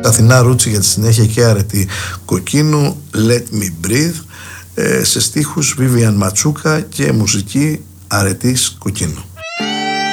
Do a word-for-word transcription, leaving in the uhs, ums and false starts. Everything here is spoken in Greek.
Αθηνά Ρούτσι για τη συνέχεια και Αρετή Κοκκίνου, Let Me Breathe, σε στίχους Vivian Ματσούκα και μουσική Αρετής Κοκκίνου.